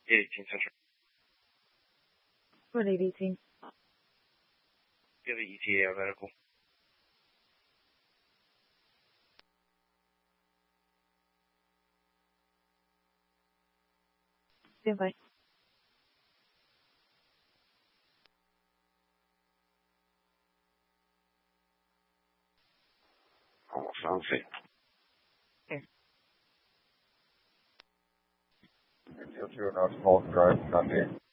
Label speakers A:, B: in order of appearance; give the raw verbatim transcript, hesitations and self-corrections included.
A: eighteen Central.
B: What eight eighteen?
A: You have the E T A or medical.
B: Stand by.
A: Oh, sounds it.
B: Here.
C: Two two North Polk Drive, copy.